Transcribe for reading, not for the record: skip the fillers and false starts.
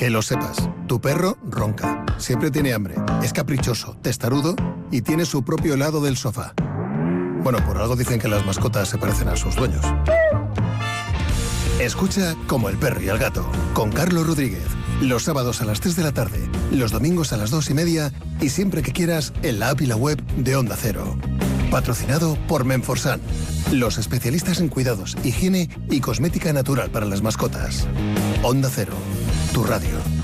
Que lo sepas, tu perro ronca, siempre tiene hambre, es caprichoso, testarudo y tiene su propio lado del sofá. Bueno, por algo dicen que las mascotas se parecen a sus dueños. Escucha Como el perro y el gato, con Carlos Rodríguez. Los sábados a las 3 de la tarde, los domingos a las 2:30 y siempre que quieras en la app y la web de Onda Cero. Patrocinado por Menforsan, los especialistas en cuidados, higiene y cosmética natural para las mascotas. Onda Cero, tu radio.